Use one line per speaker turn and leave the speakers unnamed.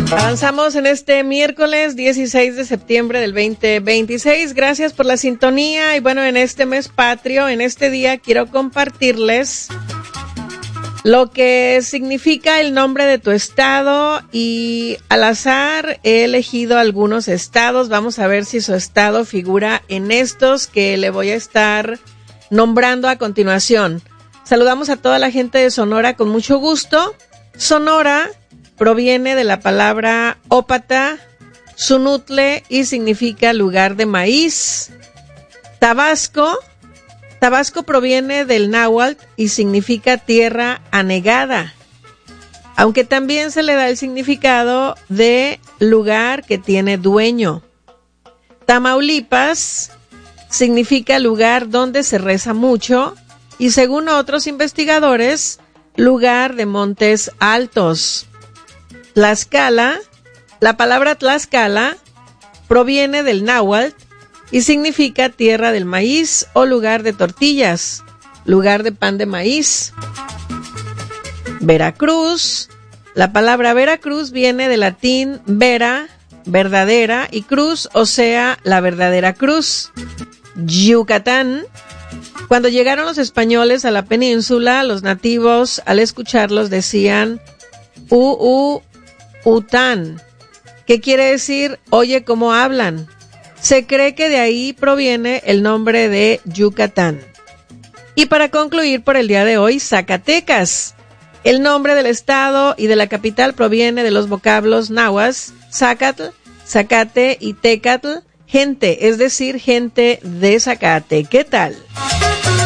Avanzamos en este miércoles 16 de septiembre del 2026. Gracias por la sintonía. Y bueno, en este mes patrio, en este día, quiero compartirles lo que significa el nombre de tu estado. Y al azar he elegido algunos estados. Vamos a ver si su estado figura en estos que le voy a estar nombrando a continuación. Saludamos a toda la gente de Sonora con mucho gusto. Sonora proviene de la palabra ópata, sunutle, y significa lugar de maíz. Tabasco proviene del náhuatl y significa tierra anegada, aunque también se le da el significado de lugar que tiene dueño. Tamaulipas significa lugar donde se reza mucho y, según otros investigadores, lugar de montes altos. Tlaxcala, la palabra Tlaxcala proviene del náhuatl y significa tierra del maíz o lugar de tortillas, lugar de pan de maíz. Veracruz, la palabra Veracruz viene del latín vera, verdadera, y cruz, o sea, la verdadera cruz. Yucatán, cuando llegaron los españoles a la península, los nativos, al escucharlos, decían Után, que quiere decir oye cómo hablan. Se cree que de ahí proviene el nombre de Yucatán. Y para concluir por el día de hoy, Zacatecas. El nombre del estado y de la capital proviene de los vocablos náhuatl, zacatl, zacate y tecatl, gente, es decir, gente de Zacate. ¿Qué tal?